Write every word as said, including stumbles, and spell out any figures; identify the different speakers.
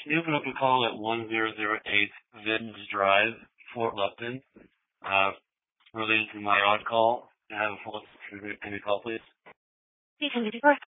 Speaker 1: Can you open up a call at one zero zero eight Vince Drive, Fort Lupton, uh, related to my odd call? I have a full, can you call, please?
Speaker 2: You can do